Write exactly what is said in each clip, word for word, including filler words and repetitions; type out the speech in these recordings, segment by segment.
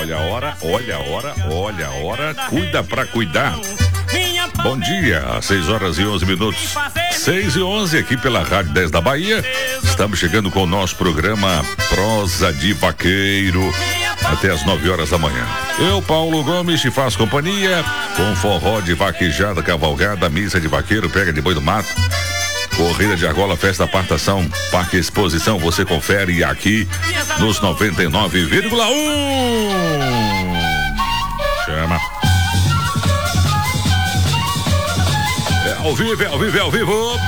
Olha a hora, olha a hora, olha a hora, cuida pra cuidar. Bom dia, seis horas e onze minutos. seis e onze aqui pela Rádio dez da Bahia. Estamos chegando com o nosso programa Prosa de Vaqueiro até as nove horas da manhã. Eu, Paulo Gomes, te faço companhia com forró de vaquejada, cavalgada, missa de vaqueiro, pega de boi do mato, corrida de argola, festa, apartação, parque exposição. Você confere aqui nos noventa e nove vírgula um. Chama. É ao vivo, é ao vivo, é ao vivo.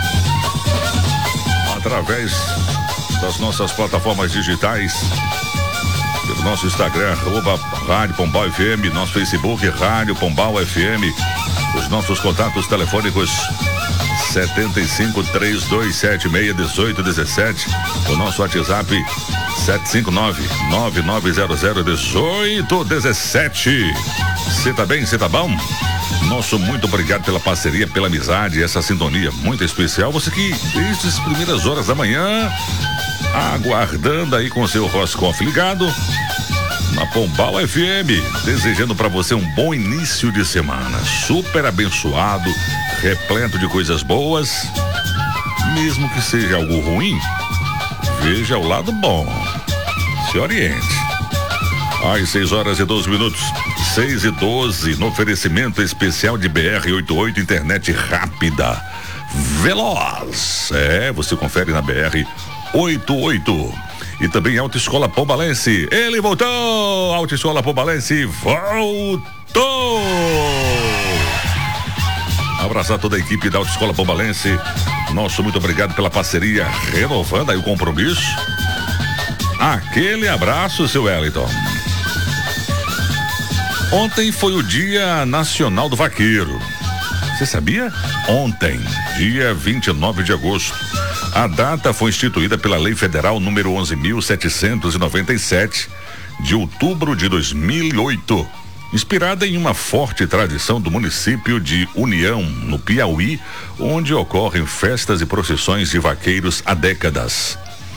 Através das nossas plataformas digitais, pelo nosso Instagram, arroba Rádio Pombal F M, nosso Facebook, Rádio Pombal F M, os nossos contatos telefônicos setenta e cinco, três dois sete seis, dezoito dezessete, o nosso WhatsApp sete cinco nove, nove nove zero zero, dezoito dezessete. Você tá bem? Você tá bom? Nosso muito obrigado pela parceria, pela amizade, essa sintonia muito especial. Você que desde as primeiras horas da manhã, aguardando aí com seu Roscoff ligado na Pombal F M, desejando para você um bom início de semana, super abençoado, repleto de coisas boas. Mesmo que seja algo ruim, veja o lado bom, se oriente. Às seis horas e doze minutos, seis e doze, no oferecimento especial de B R oitenta e oito, internet rápida, veloz. É, você confere na B R oitenta e oito. E também Autoescola Pombalense. Ele voltou! Autoescola Pombalense voltou! Abraçar toda a equipe da Autoescola Pombalense. Nosso muito obrigado pela parceria, renovando aí o compromisso. Aquele abraço, seu Wellington. Ontem foi o Dia Nacional do Vaqueiro. Você sabia? Ontem, dia vinte e nove de agosto. A data foi instituída pela Lei Federal número onze mil setecentos e noventa e sete, de outubro de dois mil e oito, inspirada em uma forte tradição do município de União, no Piauí, onde ocorrem festas e procissões de vaqueiros há décadas.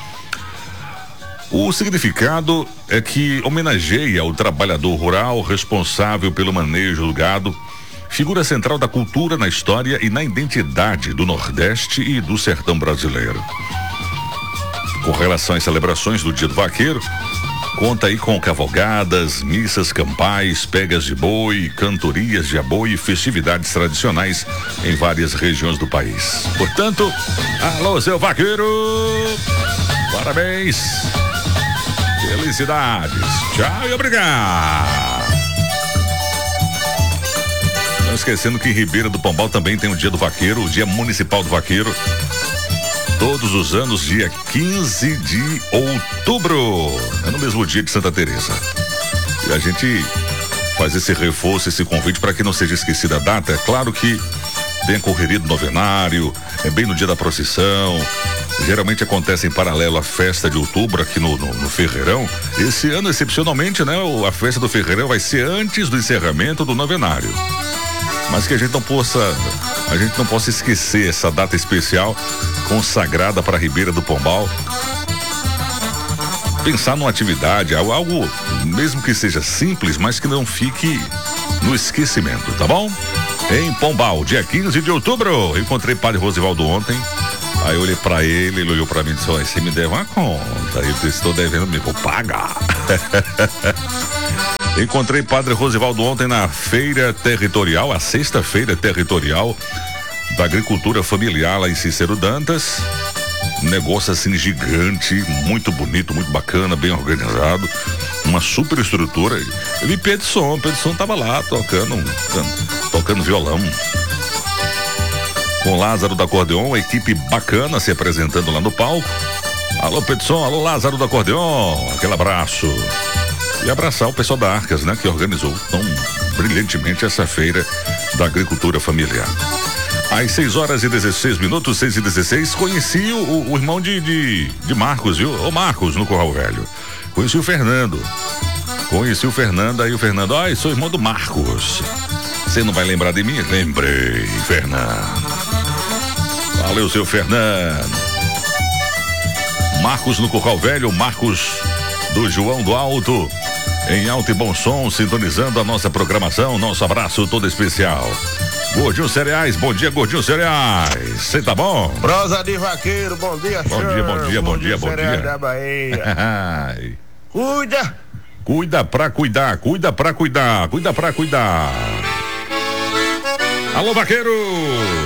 O significado é que homenageia o trabalhador rural responsável pelo manejo do gado, figura central da cultura na história e na identidade do Nordeste e do sertão brasileiro. Com relação às celebrações do Dia do Vaqueiro, conta aí com cavalgadas, missas campais, pegas de boi, cantorias de aboi e festividades tradicionais em várias regiões do país. Portanto, alô, seu vaqueiro! Parabéns! Felicidades! Tchau e obrigado! Não esquecendo que em Ribeira do Pombal também tem o Dia do Vaqueiro, o Dia Municipal do Vaqueiro, todos os anos, dia quinze de outubro. É no mesmo dia de Santa Teresa. E a gente faz esse reforço, esse convite para que não seja esquecida a data. É claro que tem a correria do novenário, é bem no dia da procissão. Geralmente acontece em paralelo à festa de outubro aqui no, no, no Ferreirão. Esse ano, excepcionalmente, né? A festa do Ferreirão vai ser antes do encerramento do novenário. Mas que a gente não possa, a gente não possa esquecer essa data especial consagrada para a Ribeira do Pombal. Pensar numa atividade, algo mesmo que seja simples, mas que não fique no esquecimento, tá bom? Em Pombal, dia quinze de outubro, encontrei Padre Rosivaldo ontem. Aí eu olhei pra ele, ele olhou pra mim e disse: "Ó, você me deve uma conta, eu estou devendo, me vou pagar." Encontrei Padre Rosivaldo ontem na feira territorial, a sexta feira territorial da agricultura familiar lá em Cícero Dantas. Um negócio assim gigante, muito bonito, muito bacana, bem organizado, uma super estrutura. Eu vi Pedro Som, Pedro Som tava lá tocando, tocando violão. Com Lázaro do Acordeon, a equipe bacana se apresentando lá no palco. Alô, Pedro Som, alô, Lázaro do Acordeon, aquele abraço. E abraçar o pessoal da Arcas, né, que organizou tão brilhantemente essa feira da agricultura familiar. Às seis horas e dezesseis minutos, seis e dezesseis, conheci o, o irmão de, de, de Marcos, viu? Ô Marcos, no Curral Velho. Conheci o Fernando. Conheci o Fernando, aí o Fernando, ai, sou irmão do Marcos. Você não vai lembrar de mim? Lembrei, Fernando. Valeu, seu Fernando. Marcos no Curral Velho, Marcos do João do Alto, em alto e bom som, sintonizando a nossa programação. Nosso abraço todo especial. Gordinho Cereais, bom dia, Gordinho Cereais. Você tá bom? Prosa de Vaqueiro, bom dia, Bom senhor. dia, bom dia, bom dia, bom Cereais dia. da Bahia. Cuida. Cuida pra cuidar, cuida pra cuidar, cuida pra cuidar. Alô, vaqueiro!